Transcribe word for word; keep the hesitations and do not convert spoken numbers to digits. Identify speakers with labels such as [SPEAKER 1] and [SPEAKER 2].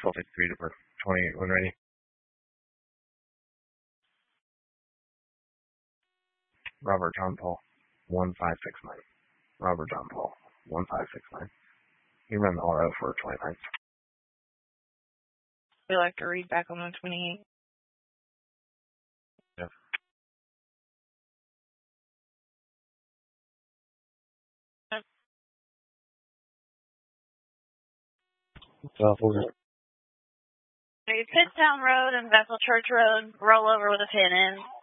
[SPEAKER 1] twelve fifty-three to work. twenty-eight when ready. Robert John Paul, one five six nine. Robert John Paul, one five six nine. You run the R O for twenty-nine.
[SPEAKER 2] Would you like to read back on the twenty-eight?
[SPEAKER 1] Yeah. South Florida.
[SPEAKER 2] Pittstown Road and Vessel Church Road, roll over with a pin in.